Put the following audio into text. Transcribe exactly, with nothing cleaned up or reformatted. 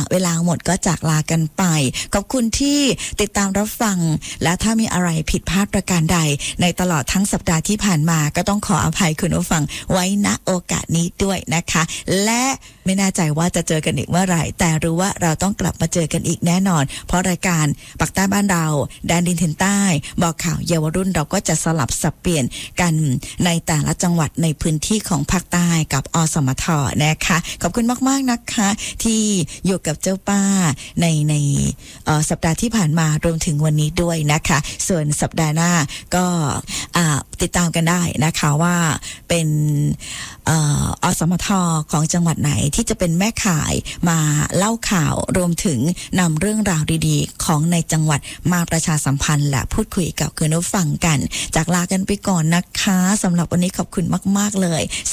เวลาหมดก็จากลากันไปขอบคุณที่ติดตามรับฟังและถ้ามีอะไรผิดพลาดประการใดในตลอดทั้งสัปดาห์ที่ผ่านมาก็ต้องขออภัยคุณผู้ฟังไว้ณโอกาสนี้ด้วยนะคะและไม่แน่ใจว่าจะเจอกันอีกเมื่อไหร่แต่รู้ว่าเราต้องกลับมาเจอกันอีกแน่นอนเพราะรายการปักใต้บ้านเราแดนดินถิ่นใต้บอกข่าวเยาวรุ่นเราก็จะสลับสับเปลี่ยนกันในแต่ละจังหวัดในพื้นที่ของภาคใต้กับอสมทนะคะขอบคุณมากๆนะคะที่อยู่กับเจ้าป้าในในสัปดาห์ที่ผ่านมารวมถึงวันนี้ด้วยนะคะส่วนสัปดาห์หน้าก็ติดตามกันได้นะคะว่าเป็นอสมทของจังหวัดไหนที่จะเป็นแม่ข่ายมาเล่าข่าวรวมถึงนำเรื่องราวดีๆของในจังหวัดมาประชาสัมพันธ์และพูดคุยกับคุณผู้ฟังกันจากลากันไปก่อนนะคะสำหรับวันนี้ขอบคุณมากๆเลย